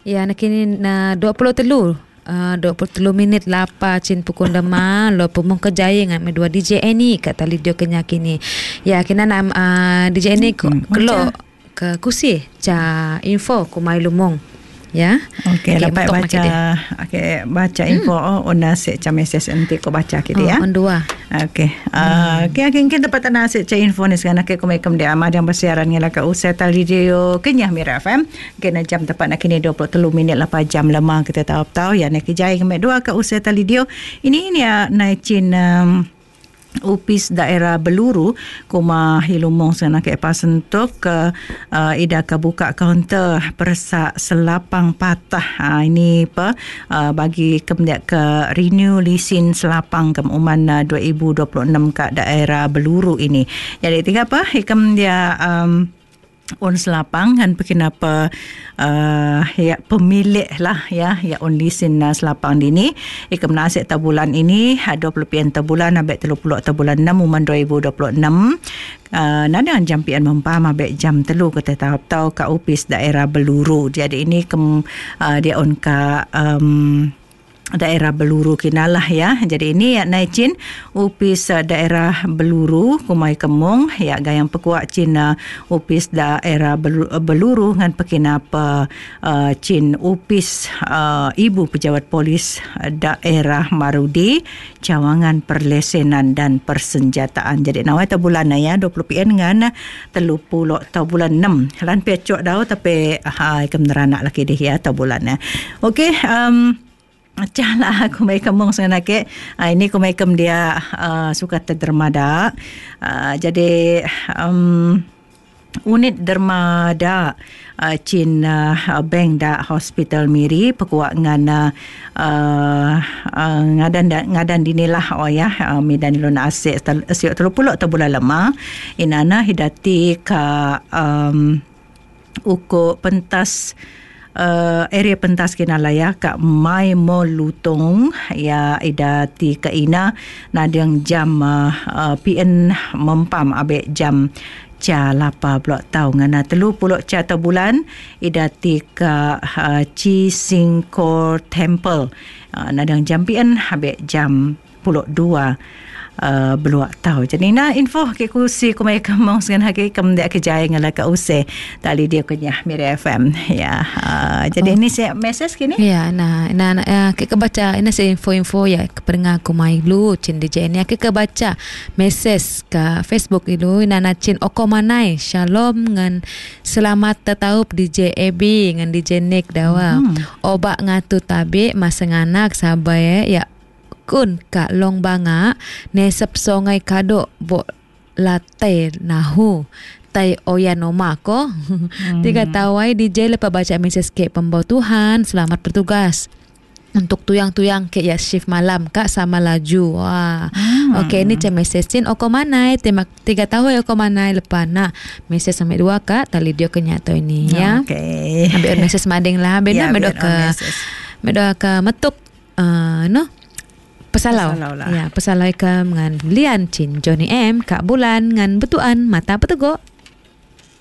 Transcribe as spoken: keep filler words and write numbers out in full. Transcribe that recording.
Ya, nak kini na dua puluh telur. Uh, dua puluh tiga minit lapa cin pukul dema lo pemung kejaya dengan medua D J ni kat tali dia kenya kini. Ya kena nam uh, D J ni hmm, kelo ke kusi ca info ku mai lumong. Ya. Okey, okay, dapat baca okey baca info hmm. oh ona se ca message nanti ko baca kini oh, ya. On dua. Okey. Ah okey akin kita dapat tanah se ca info ni sekarang ke kumaikum dia amadang bersiaran ngela ka usai tali radio Kenyah Mira F M. Kena jam tepat nak kini dua puluh tiga minit lapan jam lemah kita tahu-tahu ya nak kejai kemek dua ka usai tali radio. Ini ini ya naicin um, Upis daerah Beluru kuma hilumong sana ke pasentuk ke uh, ida ke buka kaunter persak selapang patah ha, ini apa uh, bagi kemudian ke renew lisin selapang kemuman uh, dua ribu dua puluh enam ke daerah Beluru ini. Jadi tiga apa ikam dia um, on selapang kan kenapa uh, ya pemilik lah ya ya on lisin uh, selapang dini ikam nasib tabulan ini dua puluh pian tabulan abek tiga puluh tabulan enam uman dua ribu dua puluh enam uh, nada jampian mempam abek jam telu kita tahap tahu ka upis daerah Beluru. Jadi ini kem uh, dia on ka um, daerah Beluru kinalah ya. Jadi ini ya naicin upis uh, daerah Beluru kumai kemung ya gayang pekuak Cina upis daerah Beluru, Beluru ngan pekinapa uh, cin upis uh, ibu pejabat polis uh, daerah Marudi cawangan perlesenan dan persenjataan. Jadi nawai tabulan ya dua puluh pian ngan tiga puluh tabulan enam lan pecok dau tapi ha ikam neranak laki dia ya tabulan. Okey um Cahlah aku mai kemong sana ke. Uh, ini aku mai kem dia uh, suka terdermada. Uh, jadi um, unit dermada uh, cin uh, bank da hospital Miri pekuak ngana uh, uh, ngadan da, ngadan dinilah oh ya uh, medan ilun asik siok tiga puluh atau bulan lama inana hidati ka um, uko pentas Uh, area pentas kinalaya Kak Mai Mo Lutong ya idati ka ina nadang jam uh, uh, P N mempam abek jam ca lapa blok tau ngana telu puluh ca bulan idati ka uh, Chi Sing Kor Temple uh, nadang jam P N abek jam puluh dua Uh, beluak tahu. Jadi na info ke kursi ku mai kemong dengan haki kem dak kejaya ngala ka use tali dia Kenyah Mira F M ya. Uh, jadi oh. Ini saya message kini. Ya, nah nah, nah uh, ke kebaca ini saya info-info ya keperenga ku mai lu cin D J ni ke kebaca message ke Facebook ilu nana cin okomanai shalom ngan selamat tetaup D J A B ngan D J Nick dawa. Hmm. Obak ngatu tabe masa nganak sabae ya kun kak long banga nesep songai kado bo latte nahu tai oyanoma ko hmm. Tiga tawai D J lepas baca message ke pembawa Tuhan selamat bertugas untuk tuyang-tuyang ke ya shift malam kak sama laju. Wah. Hmm. Okey ni cem message cin oko manai tema tiga tahu oko manai lepas nak message sampai dua kak tali dia kenyato ini ya. Okey. Ambil message mading lah benda ya, medo ke medo ke metuk uh, no pesalau, pesalau lah. Ya, pesalau ke ngan lian cin Johnny M Kak Bulan ngan betuan mata petegok.